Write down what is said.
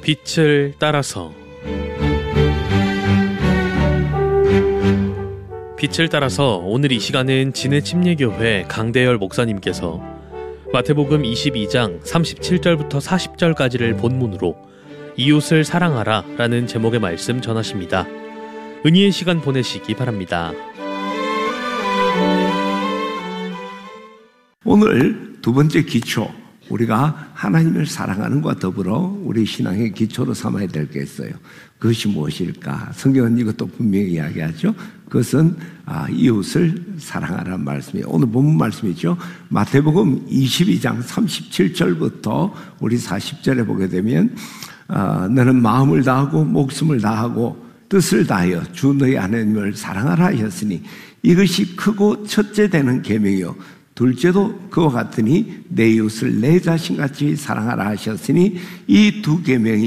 빛을 따라서. 빛을 따라서 오늘 이 시간은 진해침례교회 강대열 목사님께서 마태복음 22장 37절부터 40절까지를 본문으로 이웃을 사랑하라 라는 제목의 말씀 전하십니다. 은혜의 시간 보내시기 바랍니다. 오늘 두 번째 기초, 우리가 하나님을 사랑하는 것과 더불어 우리 신앙의 기초로 삼아야 될 게 있어요. 그것이 무엇일까? 성경은 이것도 분명히 이야기하죠. 그것은 이웃을 사랑하라는 말씀이에요. 오늘 본문 말씀이죠. 마태복음 22장 37절부터 우리 40절에 보게 되면 너는 마음을 다하고 목숨을 다하고 뜻을 다하여 주 너희 하나님을 사랑하라 하셨으니 이것이 크고 첫째 되는 계명이요 둘째도 그와 같으니 내 이웃을 내 자신같이 사랑하라 하셨으니 이 두 계명이